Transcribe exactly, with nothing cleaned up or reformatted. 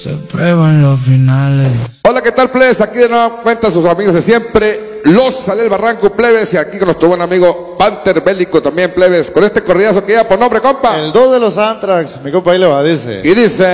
Se prueban los finales. Hola, ¿qué tal, plebes? Aquí de nueva cuenta sus amigos de siempre, Los Sale el Barranco, plebes, y aquí con nuestro buen amigo Panther Bélico también, plebes, con este corridazo que lleva por nombre, compa. El dos de los Antrax, mi compa ahí le va, dice. Y dice...